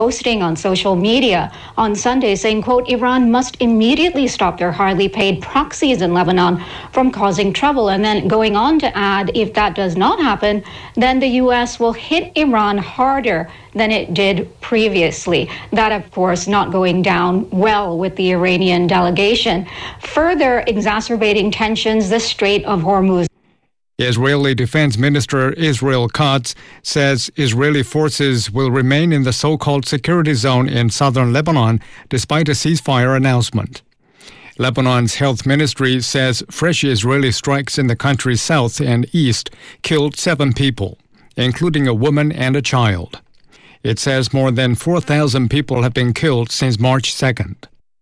posting on social media on Sunday saying, quote, Iran must immediately stop their highly paid proxies in Lebanon from causing trouble. And then going on to add, if that does not happen, then the U.S. will hit Iran harder than it did previously. That, of course, not going down well with the Iranian delegation. Further exacerbating tensions, the Strait of Hormuz. Israeli Defense Minister Israel Katz says Israeli forces will remain in the so-called security zone in southern Lebanon despite a ceasefire announcement. Lebanon's health ministry says fresh Israeli strikes in the country's south and east killed 7 people, including a woman and a child. It says more than 4,000 people have been killed since March 2nd.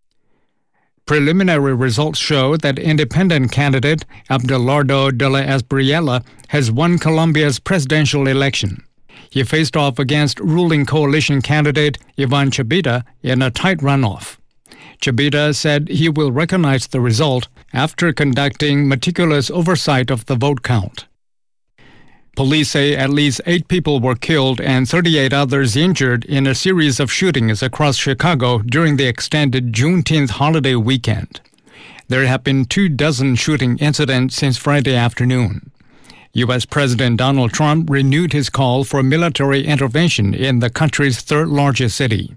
Preliminary results show that independent candidate Abelardo de la Espriella has won Colombia's presidential election. He faced off against ruling coalition candidate Ivan Chebita in a tight runoff. Chebita said he will recognize the result after conducting meticulous oversight of the vote count. Police say at least 8 people were killed and 38 others injured in a series of shootings across Chicago during the extended Juneteenth holiday weekend. There have been 24 shooting incidents since Friday afternoon. U.S. President Donald Trump renewed his call for military intervention in the country's third-largest city.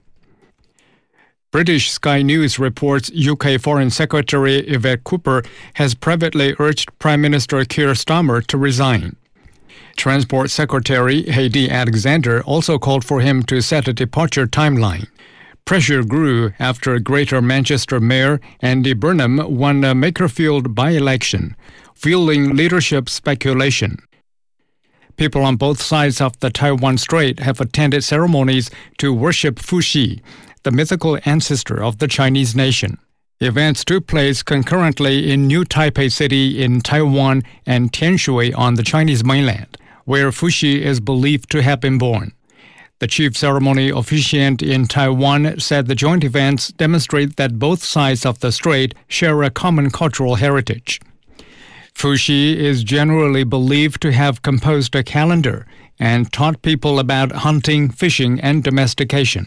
British Sky News reports UK Foreign Secretary Yvette Cooper has privately urged Prime Minister Keir Starmer to resign. Transport Secretary Heidi Alexander also called for him to set a departure timeline. Pressure grew after Greater Manchester Mayor Andy Burnham won a Makerfield by-election, fueling leadership speculation. People on both sides of the Taiwan Strait have attended ceremonies to worship Fuxi, the mythical ancestor of the Chinese nation. Events took place concurrently in New Taipei City in Taiwan and Tianshui on the Chinese mainland, where Fuxi is believed to have been born. The chief ceremony officiant in Taiwan said the joint events demonstrate that both sides of the strait share a common cultural heritage. Fuxi is generally believed to have composed a calendar and taught people about hunting, fishing, and domestication.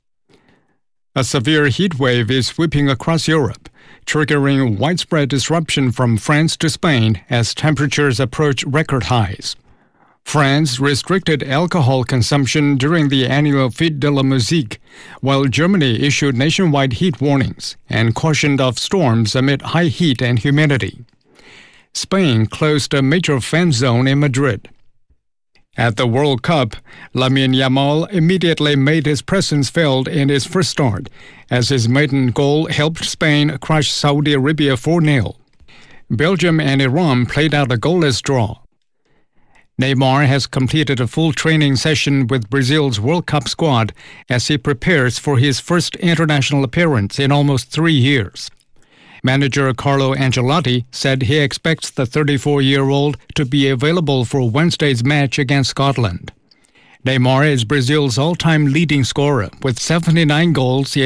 A severe heat wave is sweeping across Europe, triggering widespread disruption from France to Spain as temperatures approach record highs. France restricted alcohol consumption during the annual Fête de la Musique, while Germany issued nationwide heat warnings and cautioned of storms amid high heat and humidity. Spain closed a major fan zone in Madrid. At the World Cup, Lamine Yamal immediately made his presence felt in his first start, as his maiden goal helped Spain crush Saudi Arabia 4-0. Belgium and Iran played out a goalless draw. Neymar has completed a full training session with Brazil's World Cup squad as he prepares for his first international appearance in almost 3 years. Manager Carlo Ancelotti said he expects the 34-year-old to be available for Wednesday's match against Scotland. Neymar is Brazil's all-time leading scorer with 79 goals.